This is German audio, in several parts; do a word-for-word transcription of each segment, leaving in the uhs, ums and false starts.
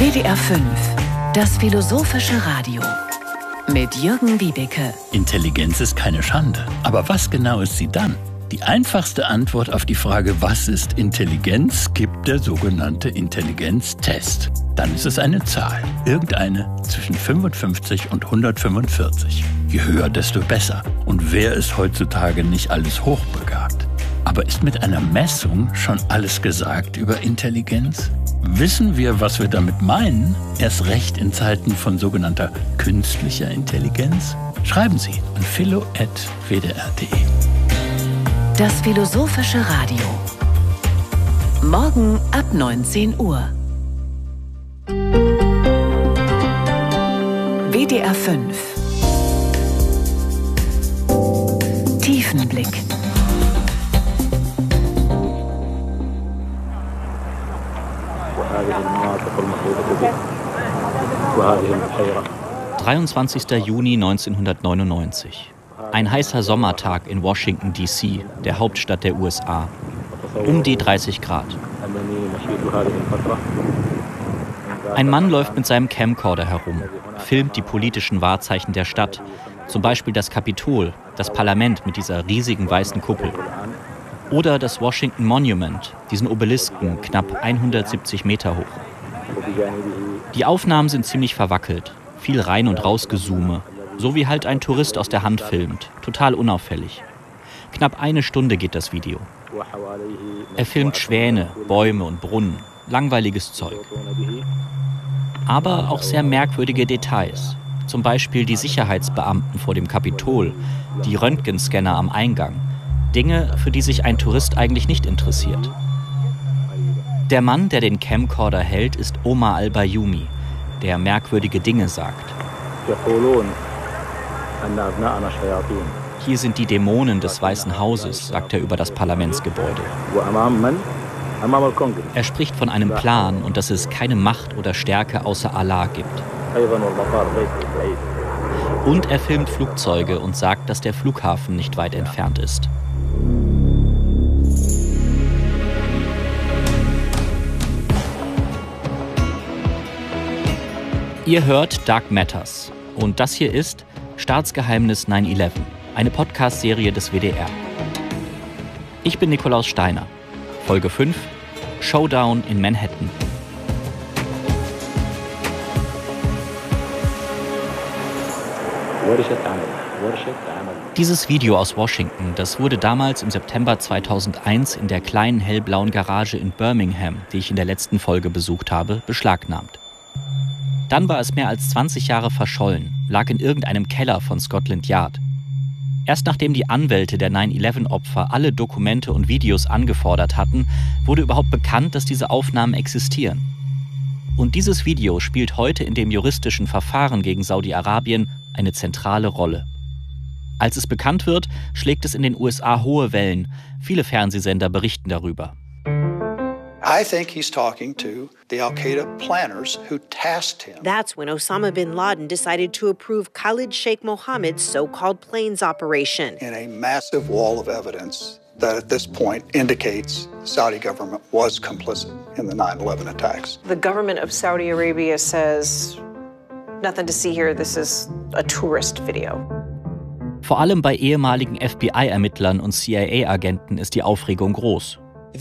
W D R fünf, das philosophische Radio. Mit Jürgen Wiebeke. Intelligenz ist keine Schande. Aber was genau ist sie dann? Die einfachste Antwort auf die Frage, was ist Intelligenz, gibt der sogenannte Intelligenztest. Dann ist es eine Zahl, irgendeine zwischen fünfundfünfzig und hundertfünfundvierzig. Je höher, desto besser. Und wer ist heutzutage nicht alles hochbegabt? Aber ist mit einer Messung schon alles gesagt über Intelligenz? Wissen wir, was wir damit meinen? Erst recht in Zeiten von sogenannter künstlicher Intelligenz? Schreiben Sie an philo at w d r punkt d e. Das philosophische Radio. Morgen ab neunzehn Uhr. W D R fünf. Tiefenblick. dreiundzwanzigster Juni neunzehnhundertneunundneunzig. Ein heißer Sommertag in Washington D C, der Hauptstadt der U S A. Um die dreißig Grad. Ein Mann läuft mit seinem Camcorder herum, filmt die politischen Wahrzeichen der Stadt, zum Beispiel das Kapitol, das Parlament mit dieser riesigen weißen Kuppel. Oder das Washington Monument, diesen Obelisken, knapp hundertsiebzig Meter hoch. Die Aufnahmen sind ziemlich verwackelt, viel Rein- und Rausgezoome, so wie halt ein Tourist aus der Hand filmt, total unauffällig. Knapp eine Stunde geht das Video. Er filmt Schwäne, Bäume und Brunnen, langweiliges Zeug. Aber auch sehr merkwürdige Details, zum Beispiel die Sicherheitsbeamten vor dem Kapitol, die Röntgenscanner am Eingang, Dinge, für die sich ein Tourist eigentlich nicht interessiert. Der Mann, der den Camcorder hält, ist Omar al-Bayoumi, der merkwürdige Dinge sagt. Hier sind die Dämonen des Weißen Hauses, sagt er über das Parlamentsgebäude. Er spricht von einem Plan und dass es keine Macht oder Stärke außer Allah gibt. Und er filmt Flugzeuge und sagt, dass der Flughafen nicht weit entfernt ist. Ihr hört Dark Matters und das hier ist Staatsgeheimnis neun elf, eine Podcast-Serie des W D R. Ich bin Nikolaus Steiner. Folge fünf, Showdown in Manhattan. Dieses Video aus Washington, das wurde damals im September zweitausendeins in der kleinen hellblauen Garage in Birmingham, die ich in der letzten Folge besucht habe, beschlagnahmt. Dann war es mehr als zwanzig Jahre verschollen, lag in irgendeinem Keller von Scotland Yard. Erst nachdem die Anwälte der neun elf Opfer alle Dokumente und Videos angefordert hatten, wurde überhaupt bekannt, dass diese Aufnahmen existieren. Und dieses Video spielt heute in dem juristischen Verfahren gegen Saudi-Arabien eine zentrale Rolle. Als es bekannt wird, schlägt es in den U S A hohe Wellen. Viele Fernsehsender berichten darüber. I think he's talking to the Al-Qaeda planners who tasked him. That's when Osama bin Laden decided to approve Khalid Sheikh Mohammed's so-called planes operation. In a massive wall of evidence that at this point indicates the Saudi government was complicit in the nine eleven attacks. The government of Saudi Arabia says, nothing to see here, this is a tourist video. Vor allem bei ehemaligen F B I-Ermittlern und C I A-Agenten ist die Aufregung groß.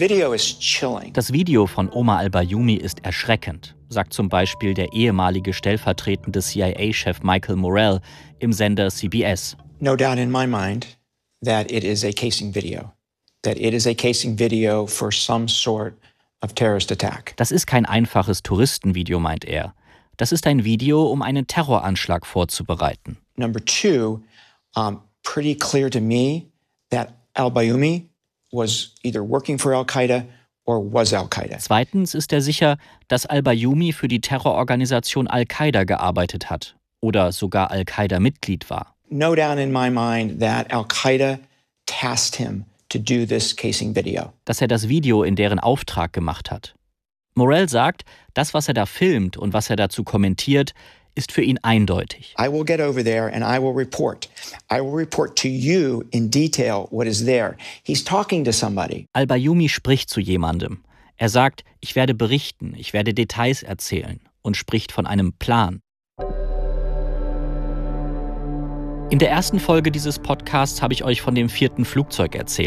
Das Video von Omar al-Bayoumi ist erschreckend, sagt zum Beispiel der ehemalige stellvertretende C I A-Chef Michael Morell im Sender C B S. No doubt in my mind that it is a casing video. That it is a casing video for some sort of terrorist attack. Das ist kein einfaches Touristenvideo, meint er. Das ist ein Video, um einen Terroranschlag vorzubereiten. Number two, um, pretty clear to me that al-Bayoumi was either working for Al-Qaeda or was Al-Qaeda. Zweitens ist er sicher, dass al-Bayoumi für die Terrororganisation Al-Qaida gearbeitet hat oder sogar Al-Qaida-Mitglied war. No doubt in my mind that Al-Qaeda tasked him to do this casing video. Dass er das Video in deren Auftrag gemacht hat. Morell sagt, das, was er da filmt und was er dazu kommentiert, ist für ihn eindeutig. I will get over there and I will report. I will report to you in detail what is there. He's talking to somebody. Al-Bayoumi spricht zu jemandem. Er sagt, ich werde berichten, ich werde Details erzählen. und spricht von einem Plan. In der ersten Folge dieses Podcasts habe ich euch von dem vierten Flugzeug erzählt.